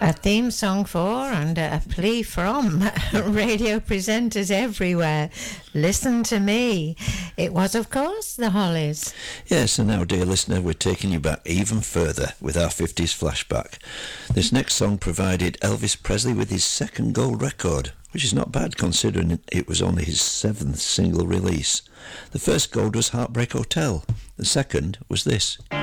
A theme song for and a plea from radio presenters everywhere. Listen to me. It was, of course, the Hollies. Yes, and now, dear listener, we're taking you back even further with our 50s flashback. This next song provided Elvis Presley with his second gold record, which is not bad considering it was only his 7th single release. The first gold was Heartbreak Hotel. The second was this.